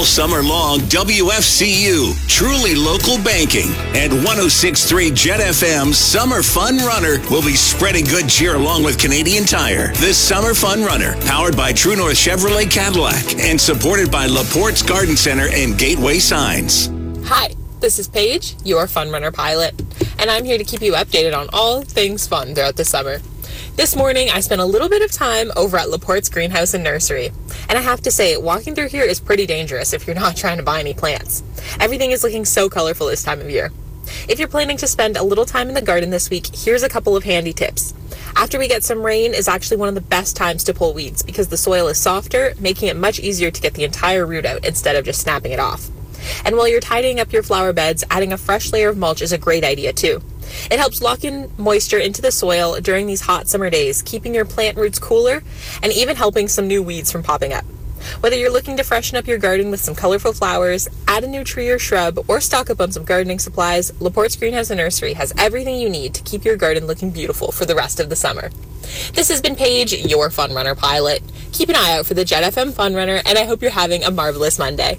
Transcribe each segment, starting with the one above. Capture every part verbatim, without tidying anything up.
All summer long, W F C U, truly local banking, and one oh six point three Jet F M's Summer Fun Runner will be spreading good cheer along with Canadian Tire. This Summer Fun Runner, powered by True North Chevrolet Cadillac and supported by LaPorte's Garden Center and Gateway Signs. Hi, this is Paige, your Fun Runner pilot, and I'm here to keep you updated on all things fun throughout the summer. This morning, I spent a little bit of time over at LaPorte's Greenhouse and Nursery, and I have to say, walking through here is pretty dangerous if you're not trying to buy any plants. Everything is looking so colorful this time of year. If you're planning to spend a little time in the garden this week, here's a couple of handy tips. After we get some rain is actually one of the best times to pull weeds because the soil is softer, making it much easier to get the entire root out instead of just snapping it off. And while you're tidying up your flower beds, adding a fresh layer of mulch is a great idea too. It helps lock in moisture into the soil during these hot summer days, keeping your plant roots cooler and even helping some new weeds from popping up. Whether you're looking to freshen up your garden with some colorful flowers, add a new tree or shrub, or stock up on some gardening supplies, LaPorte's Greenhouse and Nursery has everything you need to keep your garden looking beautiful for the rest of the summer. This has been Paige, your Fun Runner pilot. Keep an eye out for the Jet F M Fun Runner, and I hope you're having a marvelous Monday.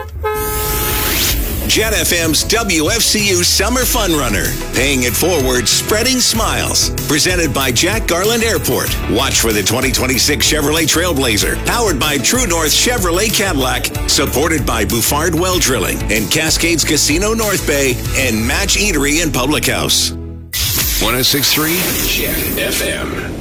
Jet F M's W F C U Summer Fun Runner. Paying it forward, spreading smiles. Presented by Jack Garland Airport. Watch for the twenty twenty-six Chevrolet Trailblazer. Powered by True North Chevrolet Cadillac. Supported by Bouffard Well Drilling and Cascades Casino North Bay and Match Eatery and Public House. one oh six point three Jet F M.